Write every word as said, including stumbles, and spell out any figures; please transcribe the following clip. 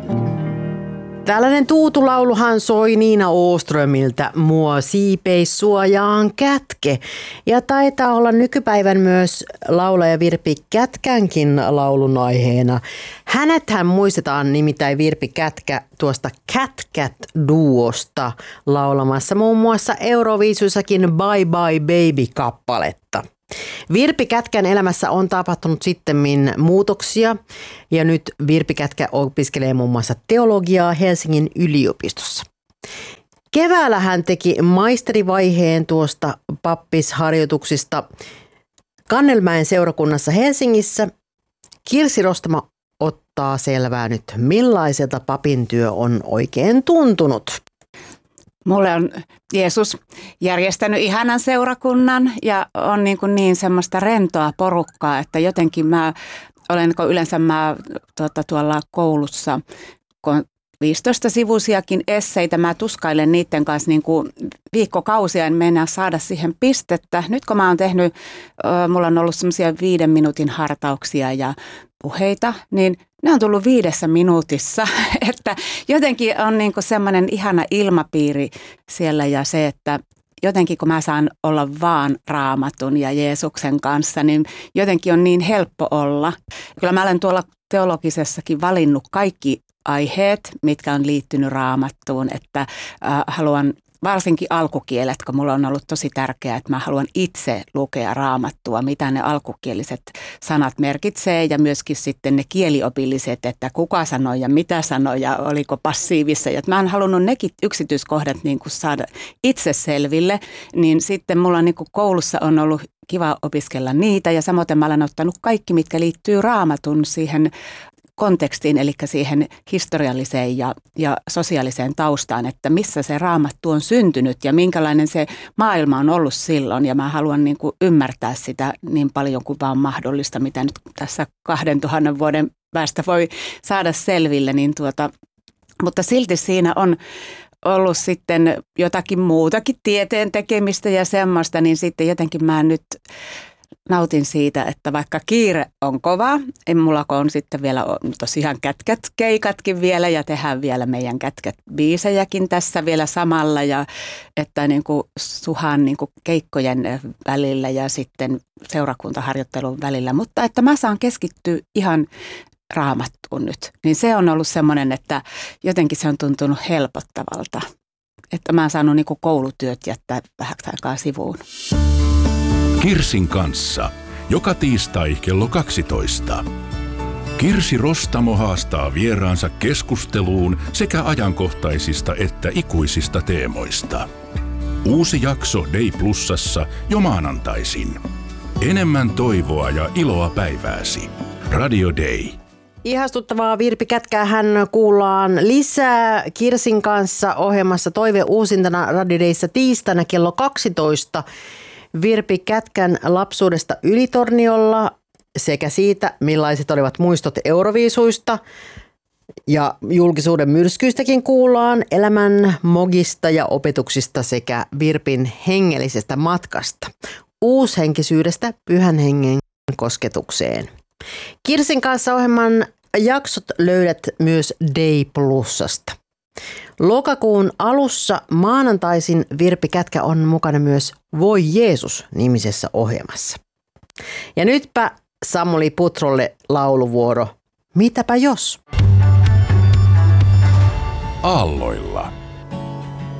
Tällainen tuutulauluhan soi Niina Åströmiltä Mua siipeissuojaan kätke. Ja taitaa olla nykypäivän myös laulaja Virpi Kätkänkin laulun aiheena. Hänethän muistetaan nimittäin Virpi Kätkä tuosta Cat Cat-duosta laulamassa muun muassa Euroviisuissakin Bye Bye Baby-kappaletta. Virpi Kätkän elämässä on tapahtunut sittemmin muutoksia ja nyt Virpi Kätkä opiskelee muun muassa teologiaa Helsingin yliopistossa. Keväällä hän teki maisterivaiheen tuosta pappisharjoituksista Kannelmäen seurakunnassa Helsingissä. Kirsi Rostamo ottaa selvää nyt, millaiselta papin työ on oikein tuntunut. Mulle on Jeesus järjestänyt ihanan seurakunnan ja on niin, kuin niin semmoista rentoa porukkaa, että jotenkin mä olen, kun yleensä mä tuota, tuolla koulussa, kun viisitoista sivuisiakin esseitä, mä tuskailen niiden kanssa niin kuin viikkokausia, en mennä saada siihen pistettä. Nyt kun mä oon tehnyt, mulla on ollut semmoisia viiden minuutin hartauksia ja puheita, niin ne on tullut viidessä minuutissa, että jotenkin on niin kuin semmoinen ihana ilmapiiri siellä ja se, että jotenkin kun mä saan olla vaan Raamatun ja Jeesuksen kanssa, niin jotenkin on niin helppo olla. Kyllä mä olen tuolla teologisessakin valinnut kaikki aiheet, mitkä on liittynyt Raamattuun, että äh, haluan varsinkin alkukielet, kun mulla on ollut tosi tärkeää, että mä haluan itse lukea Raamattua, mitä ne alkukieliset sanat merkitsee ja myöskin sitten ne kieliopilliset, että kuka sanoi ja mitä sanoi ja oliko passiivissa. Ja mä oon halunnut nekin yksityiskohdat niin kuin saada itse selville, niin sitten mulla niin kuin koulussa on ollut kiva opiskella niitä ja samoin mä olen ottanut kaikki, mitkä liittyy Raamatun siihen kontekstiin, eli siihen historialliseen ja, ja sosiaaliseen taustaan, että missä se Raamattu on syntynyt ja minkälainen se maailma on ollut silloin. Ja mä haluan niin kuin ymmärtää sitä niin paljon kuin vaan mahdollista, mitä nyt tässä kahden tuhannen vuoden päästä voi saada selville. Niin tuota, mutta silti siinä on ollut sitten jotakin muutakin tieteen tekemistä ja semmoista, niin sitten jotenkin mä nyt nautin siitä, että vaikka kiire on kova, en mulla on sitten vielä tosiaan kätkät keikatkin vielä ja tehdään vielä meidän kätkät biisejäkin tässä vielä samalla ja että niin kuin suhan niin kuin keikkojen välillä ja sitten seurakuntaharjoittelun välillä, mutta että mä saan keskittyä ihan Raamattuun nyt, niin se on ollut semmoinen, että jotenkin se on tuntunut helpottavalta, että mä oon saanut niin kuin koulutyöt jättää vähäksi aikaa sivuun. Kirsin kanssa. Joka tiistai kello kaksitoista. Kirsi Rostamo haastaa vieraansa keskusteluun sekä ajankohtaisista että ikuisista teemoista. Uusi jakso Day Plusassa jo maanantaisin. Enemmän toivoa ja iloa päivääsi. Radio Day. Ihastuttavaa Virpi Kätkää hän kuullaan lisää Kirsin kanssa ohjelmassa Toive uusintana Radio Dayssä tiistaina kello kaksitoista. Virpi Kätkän lapsuudesta Ylitorniolla sekä siitä, millaiset olivat muistot Euroviisuista ja julkisuuden myrskyistäkin kuullaan, elämän mogista ja opetuksista sekä Virpin hengellisestä matkasta, uushenkisyydestä pyhän hengen kosketukseen. Kirsin kanssa ohjelman jaksot löydät myös Day Plusasta. Lokakuun alussa maanantaisin Virpi Kätkä on mukana myös Voi Jeesus-nimisessä ohjelmassa. Ja nytpä Samuli Putrolle lauluvuoro Mitäpä jos? Aalloilla.